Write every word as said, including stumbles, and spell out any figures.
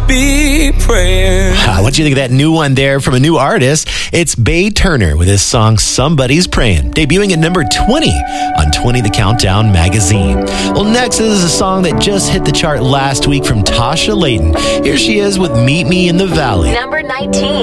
be praying. Ah, what do you think of that new one there from a new artist? It's Bay Turner with his song Somebody's Praying, debuting at number twenty on twenty The Countdown magazine. Well, next is a song that just hit the chart last week from Tasha Layton. Here she is with Meet Me in the Valley. Number nineteen.